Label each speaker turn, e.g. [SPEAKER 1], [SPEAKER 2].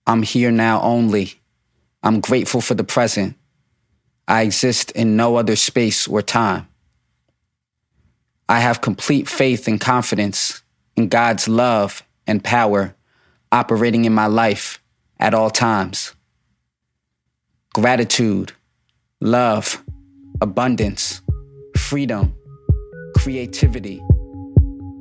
[SPEAKER 1] I'm here now only. I'm grateful for the present. I exist in no other space or time. I have complete faith and confidence in God's love and power operating in my life at all times. Gratitude, love, abundance, freedom, creativity,